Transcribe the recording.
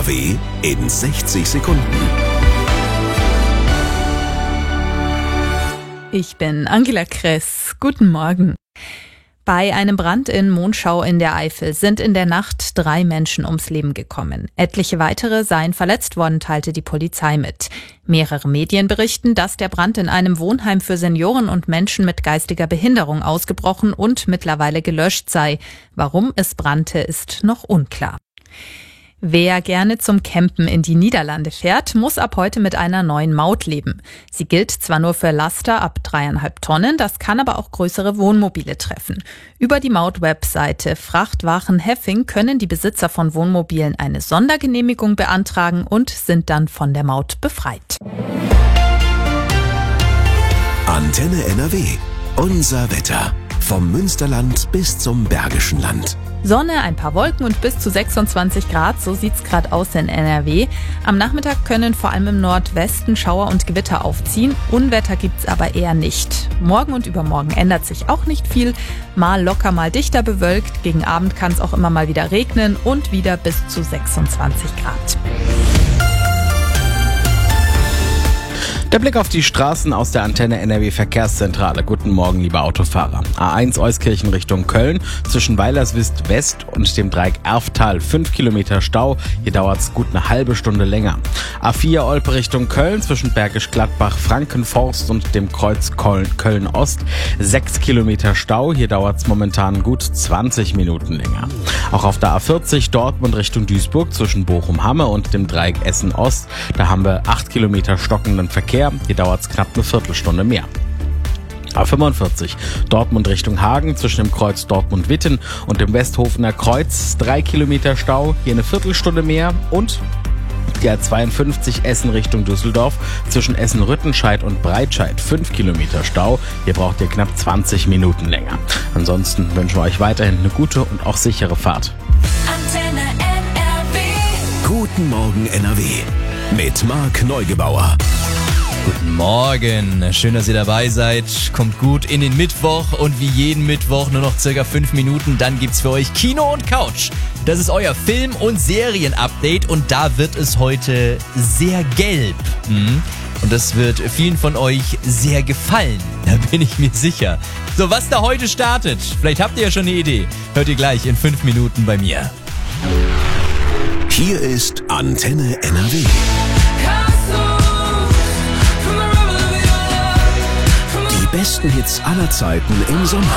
NRW in 60 Sekunden. Ich bin Angela Kress. Guten Morgen. Bei einem Brand in Monschau in der Eifel sind in der Nacht 3 Menschen ums Leben gekommen. Etliche weitere seien verletzt worden, teilte die Polizei mit. Mehrere Medien berichten, dass der Brand in einem Wohnheim für Senioren und Menschen mit geistiger Behinderung ausgebrochen und mittlerweile gelöscht sei. Warum es brannte, ist noch unklar. Wer gerne zum Campen in die Niederlande fährt, muss ab heute mit einer neuen Maut leben. Sie gilt zwar nur für Laster ab 3,5 Tonnen, das kann aber auch größere Wohnmobile treffen. Über die Maut-Webseite Frachtwagen Heffing können die Besitzer von Wohnmobilen eine Sondergenehmigung beantragen und sind dann von der Maut befreit. Antenne NRW. Unser Wetter. Vom Münsterland bis zum Bergischen Land. Sonne, ein paar Wolken und bis zu 26 Grad, so sieht's gerade aus in NRW. Am Nachmittag können vor allem im Nordwesten Schauer und Gewitter aufziehen. Unwetter gibt's aber eher nicht. Morgen und übermorgen ändert sich auch nicht viel. Mal locker, mal dichter bewölkt. Gegen Abend kann es auch immer mal wieder regnen und wieder bis zu 26 Grad. Der Blick auf die Straßen aus der Antenne NRW Verkehrszentrale. Guten Morgen, liebe Autofahrer. A1 Euskirchen Richtung Köln, zwischen Weilerswist West und dem Dreieck Erftal 5 Kilometer Stau. Hier dauert es gut eine halbe Stunde länger. A4 Olpe Richtung Köln, zwischen Bergisch Gladbach, Frankenforst und dem Kreuz Köln Ost 6 Kilometer Stau. Hier dauert es momentan gut 20 Minuten länger. Auch auf der A40 Dortmund Richtung Duisburg, zwischen Bochum-Hamme und dem Dreieck Essen Ost. Da haben wir 8 Kilometer stockenden Verkehr. Hier dauert es knapp eine Viertelstunde mehr. A45 Dortmund Richtung Hagen, zwischen dem Kreuz Dortmund-Witten und dem Westhofener Kreuz 3 Kilometer Stau, hier eine Viertelstunde mehr. Und die A52 Essen Richtung Düsseldorf, zwischen Essen-Rüttenscheid und Breitscheid 5 Kilometer Stau. Hier braucht ihr knapp 20 Minuten länger. Ansonsten wünschen wir euch weiterhin eine gute und auch sichere Fahrt. Antenne NRW. Guten Morgen NRW. Mit Marc Neugebauer. Guten Morgen, schön, dass ihr dabei seid. Kommt gut in den Mittwoch und wie jeden Mittwoch nur noch circa 5 Minuten, dann gibt's für euch Kino und Couch. Das ist euer Film- und Serien-Update und da wird es heute sehr gelb. Und das wird vielen von euch sehr gefallen, da bin ich mir sicher. So, was da heute startet, vielleicht habt ihr ja schon eine Idee. Hört ihr gleich in 5 Minuten bei mir. Hier ist Antenne NRW. Die besten Hits aller Zeiten im Sommer.